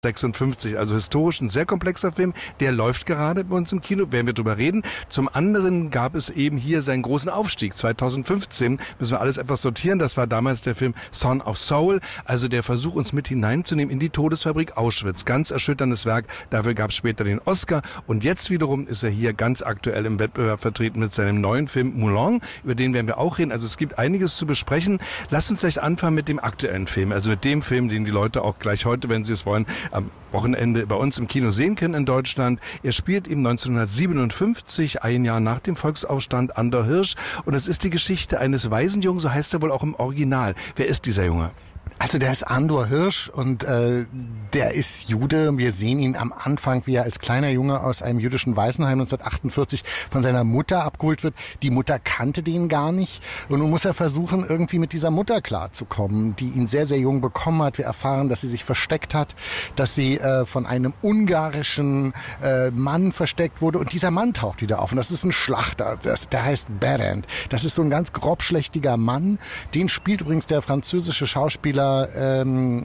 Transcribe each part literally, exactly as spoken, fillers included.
sechsundfünfzig, also historisch ein sehr komplexer Film, der läuft gerade bei uns im Kino, werden wir drüber reden. Zum anderen gab es eben hier seinen großen Aufstieg. zweitausendfünfzehn müssen wir alles etwas sortieren, das war damals der Film Son of Soul, also der Versuch, uns mit hineinzunehmen in die Todesfabrik Auschwitz. Ganz erschütterndes Werk, dafür gab es später den Oscar und jetzt wiederum ist er hier ganz aktuell im Wettbewerb vertreten mit seinem neuen Film Moulin, über den werden wir auch reden. Also es gibt einiges zu besprechen. Lasst uns vielleicht anfangen mit dem aktuellen Film, also mit dem Film, den die Leute auch gleich heute, wenn sie es wollen, am Wochenende bei uns im Kino sehen können in Deutschland. Er spielt eben neunzehnhundertsiebenundfünfzig, ein Jahr nach dem Volksaufstand, Andor Hirsch. Und es ist die Geschichte eines Waisenjungen, so heißt er wohl auch im Original. Wer ist dieser Junge? Also der ist Andor Hirsch und äh, der ist Jude. Wir sehen ihn am Anfang, wie er als kleiner Junge aus einem jüdischen Waisenheim neunzehnhundertachtundvierzig von seiner Mutter abgeholt wird. Die Mutter kannte den gar nicht und nun muss er versuchen, irgendwie mit dieser Mutter klarzukommen, die ihn sehr, sehr jung bekommen hat. Wir erfahren, dass sie sich versteckt hat, dass sie äh, von einem ungarischen äh, Mann versteckt wurde und dieser Mann taucht wieder auf und das ist ein Schlachter, das, der heißt Berend. Das ist so ein ganz grobschlächtiger Mann. Den spielt übrigens der französische Schauspieler Ähm,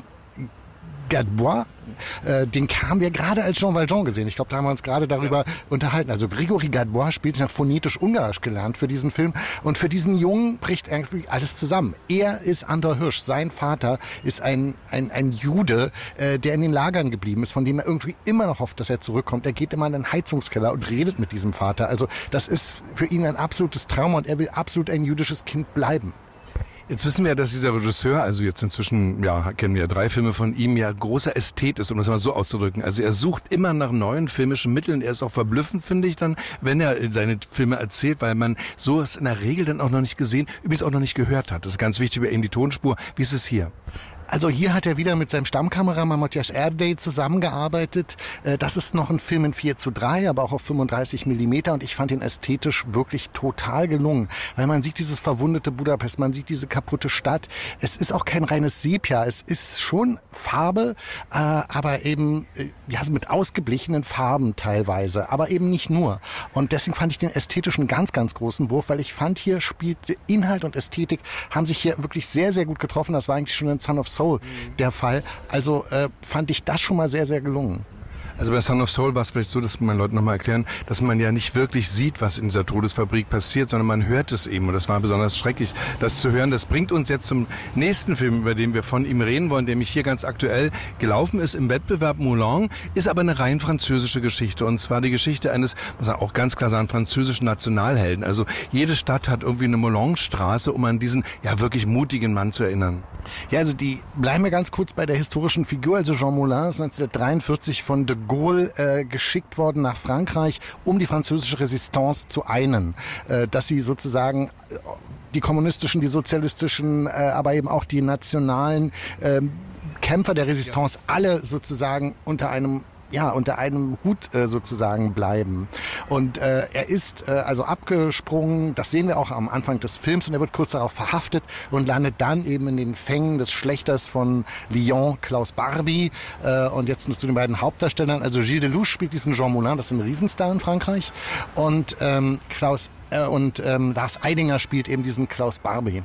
Gadebois, äh, den haben wir gerade als Jean Valjean gesehen. Ich glaube, da haben wir uns gerade darüber ja. unterhalten. Also Grigori Gadebois spielt, ich habe phonetisch Ungarisch gelernt für diesen Film. Und für diesen Jungen bricht irgendwie alles zusammen. Er ist Andor Hirsch. Sein Vater ist ein, ein, ein Jude, äh, der in den Lagern geblieben ist, von dem er irgendwie immer noch hofft, dass er zurückkommt. Er geht immer in den Heizungskeller und redet mit diesem Vater. Also das ist für ihn ein absolutes Trauma und er will absolut ein jüdisches Kind bleiben. Jetzt wissen wir ja, dass dieser Regisseur, also jetzt inzwischen, ja, kennen wir ja drei Filme von ihm, ja großer Ästhet ist, um das mal so auszudrücken. Also er sucht immer nach neuen filmischen Mitteln. Er ist auch verblüffend, finde ich dann, wenn er seine Filme erzählt, weil man sowas in der Regel dann auch noch nicht gesehen, übrigens auch noch nicht gehört hat. Das ist ganz wichtig bei ihm, die Tonspur. Wie ist es hier? Also hier hat er wieder mit seinem Stammkameramann Matthias Erdős zusammengearbeitet. Das ist noch ein Film in vier zu drei, aber auch auf fünfunddreißig Millimeter und ich fand ihn ästhetisch wirklich total gelungen, weil man sieht dieses verwundete Budapest, man sieht diese kaputte Stadt. Es ist auch kein reines Sepia, es ist schon Farbe, aber eben ja mit ausgeblichenen Farben teilweise, aber eben nicht nur. Und deswegen fand ich den ästhetischen einen ganz, ganz großen Wurf, weil ich fand, hier spielt Inhalt und Ästhetik, haben sich hier wirklich sehr, sehr gut getroffen. Das war eigentlich schon in Son of Soul der Fall. Also äh, fand ich das schon mal sehr, sehr gelungen. Also bei Son of Soul war es vielleicht so, dass man Leuten nochmal erklären, dass man ja nicht wirklich sieht, was in dieser Todesfabrik passiert, sondern man hört es eben. Und das war besonders schrecklich, das zu hören. Das bringt uns jetzt zum nächsten Film, über den wir von ihm reden wollen, der mich hier ganz aktuell gelaufen ist im Wettbewerb Moulin, ist aber eine rein französische Geschichte. Und zwar die Geschichte eines, muss man auch ganz klar sagen, französischen Nationalhelden. Also jede Stadt hat irgendwie eine Moulinstraße, um an diesen ja wirklich mutigen Mann zu erinnern. Ja, also die bleiben wir ganz kurz bei der historischen Figur. Also Jean Moulin ist neunzehnhundertdreiundvierzig von de Gaulle äh, geschickt worden nach Frankreich, um die französische Resistance zu einen. Äh, dass sie sozusagen äh, die kommunistischen, die sozialistischen, äh, aber eben auch die nationalen äh, Kämpfer der Resistance alle sozusagen unter einem ja, unter einem Hut äh, sozusagen bleiben. Und äh, er ist äh, also abgesprungen, das sehen wir auch am Anfang des Films, und er wird kurz darauf verhaftet und landet dann eben in den Fängen des Schlächters von Lyon, Klaus Barbie. Äh, und jetzt noch zu den beiden Hauptdarstellern, also Gilles Lelouch spielt diesen Jean Moulin, das ist ein Riesenstar in Frankreich. Und ähm, Klaus äh, und ähm, Lars Eidinger spielt eben diesen Klaus Barbie.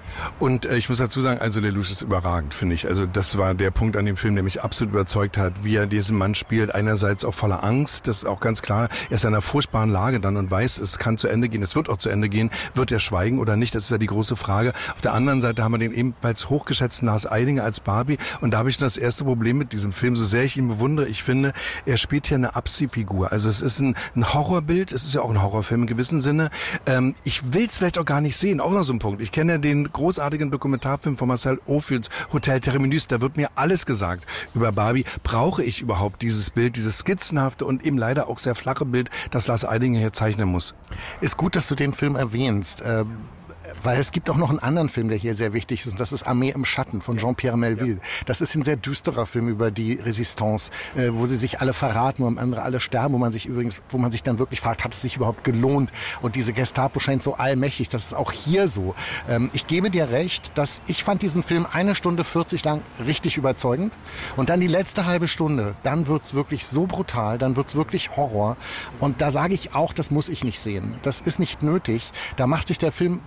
Und äh, ich muss dazu sagen, also Lelouch ist überragend, finde ich. Also das war der Punkt an dem Film, der mich absolut überzeugt hat, wie er diesen Mann spielt. Einerseits auch voller Angst, das ist auch ganz klar. Er ist in einer furchtbaren Lage dann und weiß, es kann zu Ende gehen, es wird auch zu Ende gehen. Wird er schweigen oder nicht? Das ist ja die große Frage. Auf der anderen Seite haben wir den ebenfalls hochgeschätzten Lars Eidinger als Barbie. Und da habe ich das erste Problem mit diesem Film, so sehr ich ihn bewundere. Ich finde, er spielt hier eine Abziehfigur. Also es ist ein, ein Horrorbild, es ist ja auch ein Horrorfilm im gewissen Sinne. Ähm, ich will es vielleicht auch gar nicht sehen, auch noch so ein Punkt. Ich kenne ja den großartigen Dokumentarfilm von Marcel Ophuls, Hotel Terminus, da wird mir alles gesagt über Barbie. Brauche ich überhaupt dieses Bild, dieses skizzenhafte und eben leider auch sehr flache Bild, das Lars Eidinger hier zeichnen muss? Ist gut, dass du den Film erwähnst. Ähm Weil es gibt auch noch einen anderen Film, der hier sehr wichtig ist, und das ist Armee im Schatten von Jean-Pierre Melville. Ja. Das ist ein sehr düsterer Film über die Resistance, äh, wo sie sich alle verraten, wo am Ende alle sterben, wo man sich übrigens, wo man sich dann wirklich fragt, hat es sich überhaupt gelohnt? Und diese Gestapo scheint so allmächtig, das ist auch hier so. Ähm, ich gebe dir recht, dass ich fand diesen Film eine Stunde vierzig lang richtig überzeugend, und dann die letzte halbe Stunde, dann wird's wirklich so brutal, dann wird's wirklich Horror, und da sage ich auch, das muss ich nicht sehen. Das ist nicht nötig. Da macht sich der Film meiner Meinung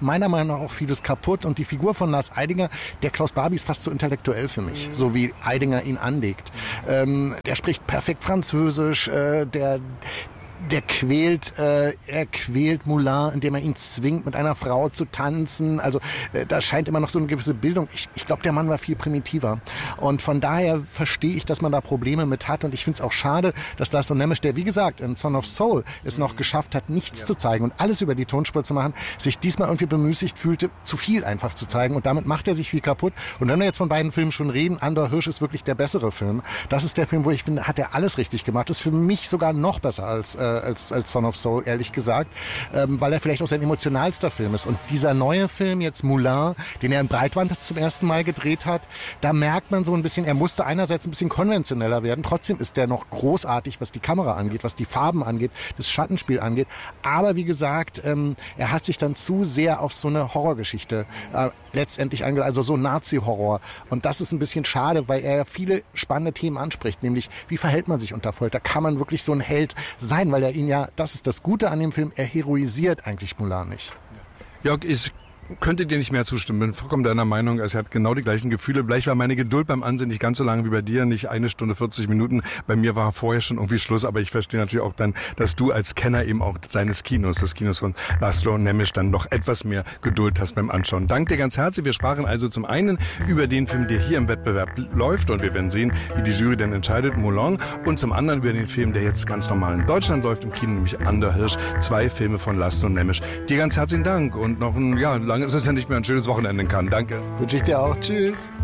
dann auch vieles kaputt. Und die Figur von Lars Eidinger, der Klaus Barbie, ist fast so intellektuell für mich, so wie Eidinger ihn anlegt. Ähm, der spricht perfekt Französisch, äh, der Der quält, äh, er quält Moulin, indem er ihn zwingt, mit einer Frau zu tanzen. Also äh, da scheint immer noch so eine gewisse Bildung. Ich, ich glaube, der Mann war viel primitiver. Und von daher verstehe ich, dass man da Probleme mit hat. Und ich finde es auch schade, dass László Nemes, der wie gesagt in Son of Soul es noch geschafft hat, nichts ja. zu zeigen und alles über die Tonspur zu machen, sich diesmal irgendwie bemüßigt fühlte, zu viel einfach zu zeigen. Und damit macht er sich viel kaputt. Und wenn wir jetzt von beiden Filmen schon reden, Andor Hirsch ist wirklich der bessere Film. Das ist der Film, wo ich finde, hat er alles richtig gemacht. Das ist für mich sogar noch besser als äh, als als Son of Soul, ehrlich gesagt, ähm, weil er vielleicht auch sein emotionalster Film ist. Und dieser neue Film, jetzt Moulin, den er in Breitwand zum ersten Mal gedreht hat, da merkt man so ein bisschen, er musste einerseits ein bisschen konventioneller werden, trotzdem ist der noch großartig, was die Kamera angeht, was die Farben angeht, das Schattenspiel angeht. Aber wie gesagt, ähm, er hat sich dann zu sehr auf so eine Horrorgeschichte äh, letztendlich angeht, also so Nazi-Horror. Und das ist ein bisschen schade, weil er viele spannende Themen anspricht, nämlich wie verhält man sich unter Folter? Kann man wirklich so ein Held sein? Weil er ihn ja, das ist das Gute an dem Film, er heroisiert eigentlich Moulin nicht. Jörg, ich könnte dir nicht mehr zustimmen, bin vollkommen deiner Meinung, er hat genau die gleichen Gefühle. Vielleicht war meine Geduld beim Ansehen nicht ganz so lange wie bei dir, nicht eine Stunde vierzig Minuten. Bei mir war vorher schon irgendwie Schluss, aber ich verstehe natürlich auch dann, dass du als Kenner eben auch seines Kinos, des Kinos von László Nemes, dann noch etwas mehr Geduld hast beim Anschauen. Danke dir ganz herzlich. Wir sprachen also zum einen über den Film, der hier im Wettbewerb läuft und wir werden sehen, wie die Jury dann entscheidet, Moulin, und zum anderen über den Film, der jetzt ganz normal in Deutschland läuft im Kino, nämlich Andor Hirsch, zwei Filme von László Nemes. Dir ganz herzlichen Dank und noch ein, ja, lange ist es ja nicht mehr ein schönes Wochenende kann. Danke. Wünsche ich dir auch. Tschüss.